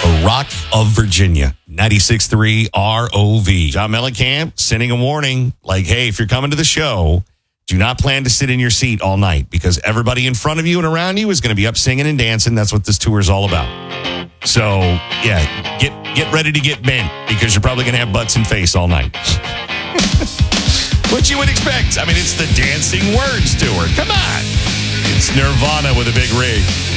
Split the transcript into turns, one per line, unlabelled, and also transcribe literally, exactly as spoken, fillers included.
Rock of Virginia, ninety-six point three R O V. John Mellencamp sending a warning like, hey, if you're coming to the show, do not plan to sit in your seat all night because everybody in front of you and around you is going to be up singing and dancing. That's what this tour is all about. So, yeah, get get ready to get bent because you're probably going to have butts and face all night. What you would expect. I mean, it's the Dancing Words tour. Come on. It's Nirvana with a big rig.